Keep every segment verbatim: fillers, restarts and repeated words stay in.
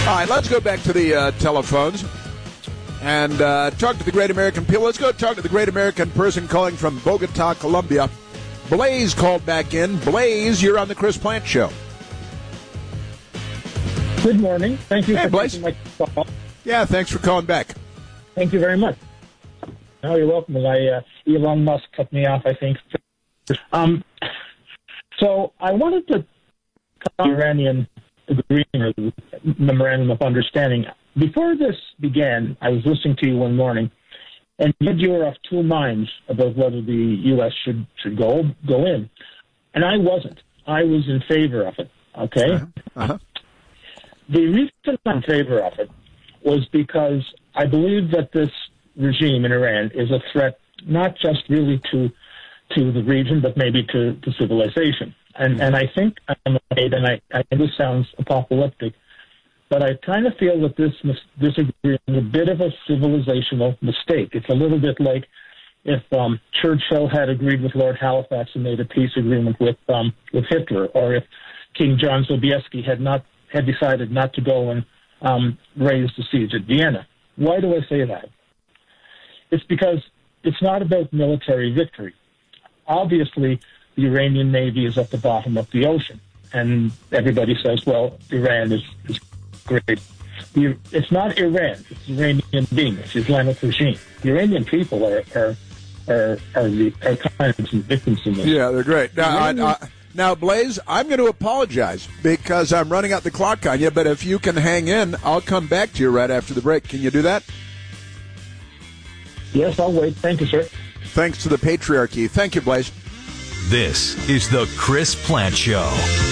All right, let's go back to the uh, telephones and uh, talk to the great American people. Let's go talk to the great American person calling from Bogota, Colombia. Blaze called back in. Blaze, you're on the Chris Plant Show. Good morning. Thank you hey, for Blaze. taking my call. Yeah, thanks for calling back. Thank you very much. Oh, you're welcome. I, uh, Elon Musk cut me off, I think. Um, so I wanted to talk Iranian agreement, memorandum of understanding. Before this began, I was listening to you one morning, and you were of two minds about whether the U S should should go go in, and I wasn't. I was in favor of it. Okay. Uh-huh. Uh-huh. The reason I'm in favor of it was because I believe that this regime in Iran is a threat not just really to to the region, but maybe to, to civilization. And and I think I'm afraid, and I, I this sounds apocalyptic, but I kind of feel that this this agreement is a bit of a civilizational mistake. It's a little bit like if um, Churchill had agreed with Lord Halifax and made a peace agreement with um, with Hitler, or if King John Sobieski had not had decided not to go and um, raise the siege at Vienna. Why do I say that? It's because it's not about military victory. Obviously, the Iranian Navy is at the bottom of the ocean, and everybody says, well, Iran is, is great. The, it's not Iran. It's the Iranian being. It's the Islamic regime. The Iranian people are are are, are the are kind of some victims in this. Yeah, they're great. Now, I, I, now, Blaze, I'm going to apologize because I'm running out the clock on you, but if you can hang in, I'll come back to you right after the break. Can you do that? Yes, I'll wait. Thank you, sir. Thanks to the patriarchy. Thank you, Blaze. This is the Chris Plant Show.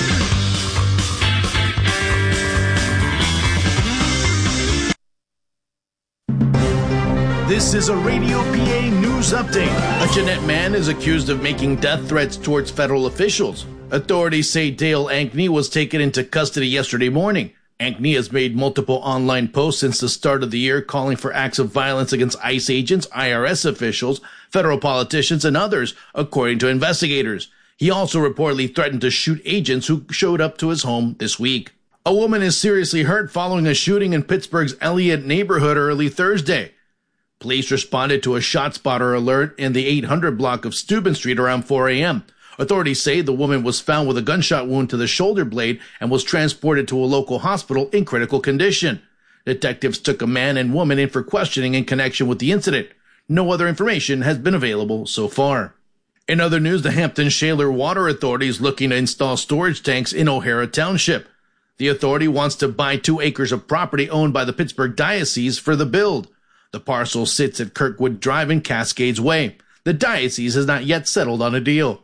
This is a Radio P A news update. A Jeanette man is accused of making death threats towards federal officials. Authorities say Dale Ankney was taken into custody yesterday morning. Ankney has made multiple online posts since the start of the year calling for acts of violence against ICE agents, I R S officials, federal politicians, and others, according to investigators. He also reportedly threatened to shoot agents who showed up to his home this week. A woman is seriously hurt following a shooting in Pittsburgh's Elliott neighborhood early Thursday. Police responded to a ShotSpotter alert in the eight hundred block of Steuben Street around four a.m. Authorities say the woman was found with a gunshot wound to the shoulder blade and was transported to a local hospital in critical condition. Detectives took a man and woman in for questioning in connection with the incident. No other information has been available so far. In other news, the Hampton Shaler Water Authority is looking to install storage tanks in O'Hara Township. The authority wants to buy two acres of property owned by the Pittsburgh Diocese for the build. The parcel sits at Kirkwood Drive and Cascades Way. The diocese has not yet settled on a deal.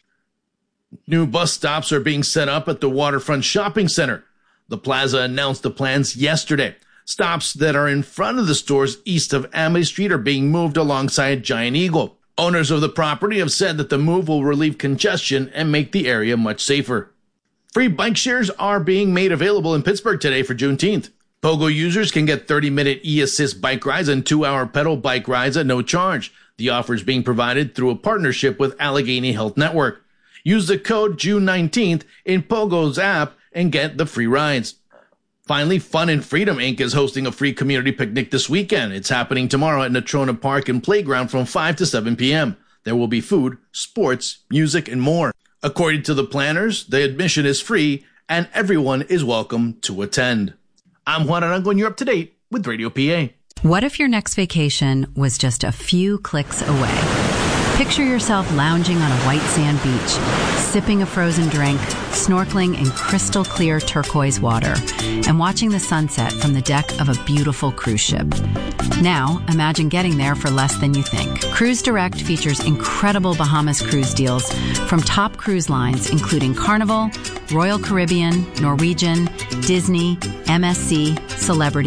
New bus stops are being set up at the Waterfront Shopping Center. The plaza announced the plans yesterday. Stops that are in front of the stores east of Amity Street are being moved alongside Giant Eagle. Owners of the property have said that the move will relieve congestion and make the area much safer. Free bike shares are being made available in Pittsburgh today for Juneteenth. Pogo users can get thirty-minute e-assist bike rides and two-hour pedal bike rides at no charge. The offer is being provided through a partnership with Allegheny Health Network. Use the code June nineteenth in Pogo's app and get the free rides. Finally, Fun and Freedom Incorporated is hosting a free community picnic this weekend. It's happening tomorrow at Natrona Park and Playground from five to seven p.m. There will be food, sports, music, and more. According to the planners, the admission is free and everyone is welcome to attend. I'm Juan Arango and you're up to date with Radio P A. What if your next vacation was just a few clicks away? Picture yourself lounging on a white sand beach, sipping a frozen drink, snorkeling in crystal clear turquoise water, and watching the sunset from the deck of a beautiful cruise ship. Now, imagine getting there for less than you think. Cruise Direct features incredible Bahamas cruise deals from top cruise lines including Carnival, Royal Caribbean, Norwegian, Disney, M S C, Celebrity,